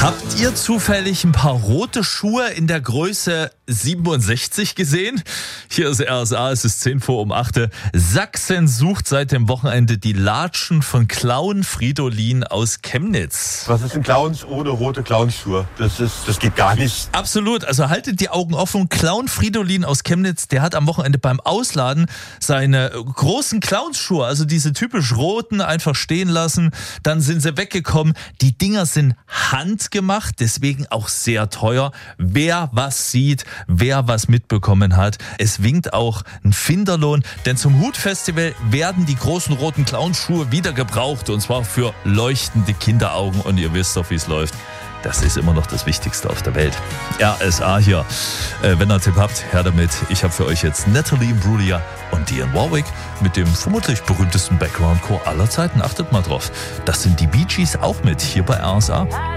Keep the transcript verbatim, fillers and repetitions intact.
Habt ihr zufällig ein paar rote Schuhe in der Größe siebenundsechzig gesehen? Hier ist R S A, es ist zehn vor um acht. Sachsen sucht seit dem Wochenende die Latschen von Clown Fridolin aus Chemnitz. Was ist ein Clowns ohne rote Clownsschuhe? Das ist, das geht gar nicht. Absolut, also haltet die Augen offen. Clown Fridolin aus Chemnitz, der hat am Wochenende beim Ausladen seine großen Clownsschuhe, also diese typisch roten, einfach stehen lassen. Dann sind sie weggekommen. Die Dinger sind handgemacht, deswegen auch sehr teuer. Wer was sieht, wer was mitbekommen hat. Es winkt auch ein Finderlohn, denn zum Hutfestival werden die großen roten Clownschuhe wieder gebraucht, und zwar für leuchtende Kinderaugen, und ihr wisst doch, wie es läuft. Das ist immer noch das Wichtigste auf der Welt. R S A hier. Äh, wenn ihr einen Tipp habt, her damit. Ich habe für euch jetzt Natalie Imbruglia und Dionne Warwick mit dem vermutlich berühmtesten Background-Chor aller Zeiten. Achtet mal drauf. Das sind die Bee Gees auch mit hier bei R S A.